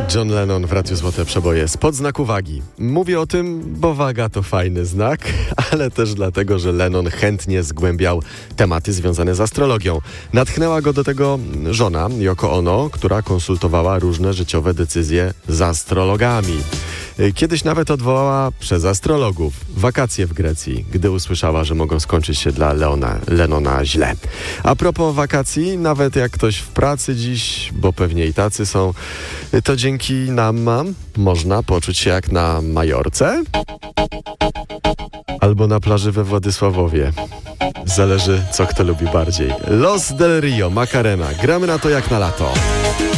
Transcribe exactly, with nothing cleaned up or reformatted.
John Lennon w Radiu Złote Przeboje spod znaku wagi. Mówię o tym, bo waga to fajny znak, ale też dlatego, że Lennon chętnie zgłębiał tematy związane z astrologią. Natchnęła go do tego żona, Yoko Ono, która konsultowała różne życiowe decyzje z astrologami. Kiedyś nawet odwołała przez astrologów wakacje w Grecji, gdy usłyszała, że mogą skończyć się dla Leona, Lennona źle. A propos wakacji, nawet jak ktoś w pracy dziś, bo pewnie i tacy są, to dzięki nam można poczuć się jak na Majorce albo na plaży we Władysławowie. Zależy, co kto lubi bardziej. Los del Rio, Macarena. Gramy na to jak na lato.